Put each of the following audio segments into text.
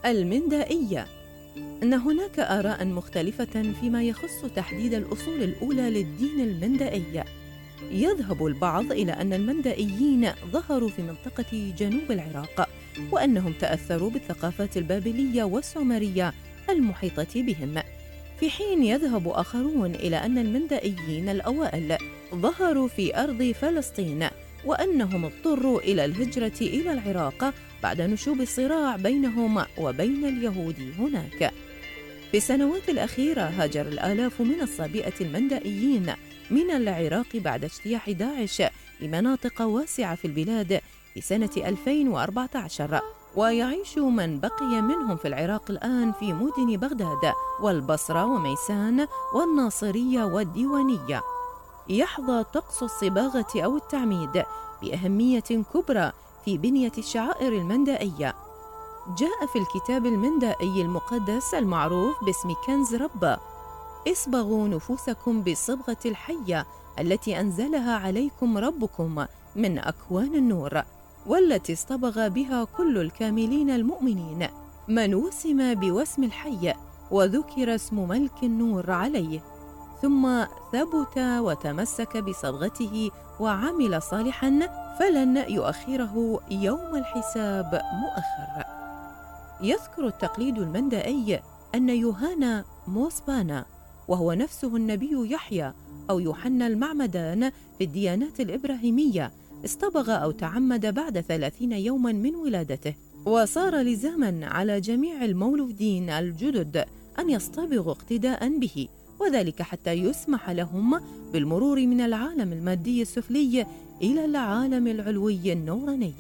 المندائية. أن هناك آراء مختلفة فيما يخص تحديد الأصول الأولى للدين المندائي. يذهب البعض إلى أن المندائيين ظهروا في منطقة جنوب العراق، وأنهم تأثروا بالثقافات البابلية والسومرية المحيطة بهم، في حين يذهب آخرون إلى أن المندائيين الأوائل ظهروا في أرض فلسطين، وأنهم اضطروا إلى الهجرة إلى العراق بعد نشوب الصراع بينهم وبين اليهود هناك. في السنوات الأخيرة هاجر الآلاف من الصابئة المندائيين من العراق بعد اجتياح داعش لمناطق واسعة في البلاد في سنة 2014، ويعيش من بقي منهم في العراق الآن في مدن بغداد والبصرة وميسان والناصرية والديوانية. يحظى طقس الصباغة أو التعميد بأهمية كبرى في بنية الشعائر المندائية. جاء في الكتاب المندائي المقدس المعروف باسم كنز ربّ: اصبغوا نفوسكم بالصبغة الحية التي أنزلها عليكم ربكم من أكوان النور، والتي اصطبغ بها كل الكاملين المؤمنين، من وسم بوسم الحي وذكر اسم ملك النور عليه، ثم ثبت وتمسك بصبغته وعمل صالحا فلن يؤخره يوم الحساب مؤخر. يذكر التقليد المندائي أن يوهانا موسبانا، وهو نفسه النبي يحيى أو يوحنا المعمدان في الديانات الإبراهيمية، اصطبغ أو تعمد بعد 30 يوما من ولادته، وصار لزاما على جميع المولودين الجدد أن يصطبغوا اقتداء به، وذلك حتى يسمح لهم بالمرور من العالم المادي السفلي إلى العالم العلوي النوراني.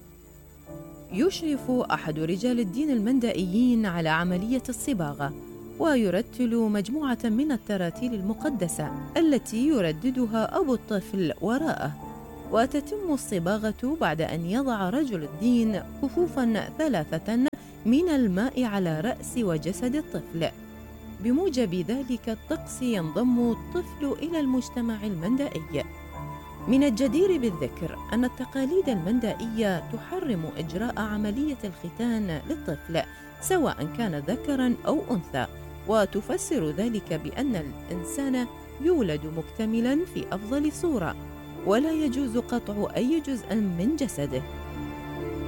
يشرف أحد رجال الدين المندائيين على عملية الصباغة، ويرتل مجموعة من التراتيل المقدسة التي يرددها أبو الطفل وراءه، وتتم الصباغة بعد أن يضع رجل الدين كفوفا 3 من الماء على رأس وجسد الطفل. بموجب ذلك الطقس ينضم الطفل إلى المجتمع المندائي. من الجدير بالذكر أن التقاليد المندائية تحرم إجراء عملية الختان للطفل سواء كان ذكرا أو أنثى، وتفسر ذلك بأن الإنسان يولد مكتملا في أفضل صورة، ولا يجوز قطع أي جزء من جسده.